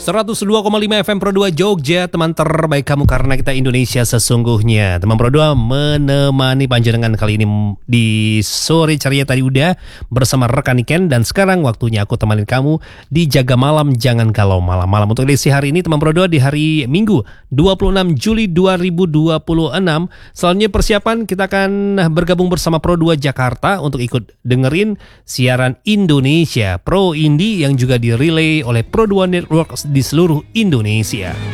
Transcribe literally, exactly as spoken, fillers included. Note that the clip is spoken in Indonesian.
seratus dua koma lima F M Pro dua Jogja, teman terbaik kamu karena kita Indonesia sesungguhnya. Teman Pro dua menemani panjenengan kali ini di sore ceria tadi udah bersama rekan Niken, dan sekarang waktunya aku temanin kamu di Jaga Malam Jangan Galau Malam-malam. Untuk edisi hari ini teman Pro dua di hari Minggu dua puluh enam Juli dua ribu dua puluh enam. Selanjutnya persiapan kita akan bergabung bersama Pro dua Jakarta untuk ikut dengerin siaran Indonesia Pro Indie yang juga direlay oleh Pro dua Network di seluruh Indonesia.